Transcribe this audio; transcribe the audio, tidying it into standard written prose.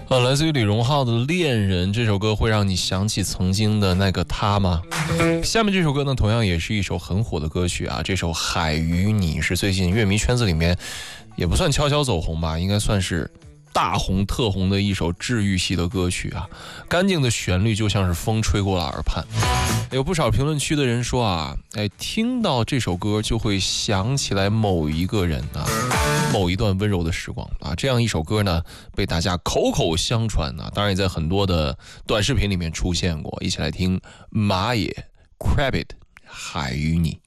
来自于李荣浩的《恋人》这首歌会让你想起曾经的那个他吗？下面这首歌呢，同样也是一首很火的歌曲啊。这首《海与你》是最近乐迷圈子里面也不算悄悄走红吧，应该算是大红特红的一首治愈系的歌曲啊。干净的旋律就像是风吹过了耳畔。有不少评论区的人说啊，听到这首歌就会想起来某一个人啊，某一段温柔的时光啊。这样一首歌呢，被大家口口相传啊，当然也在很多的短视频里面出现过。一起来听马野 Crabbit 海与你。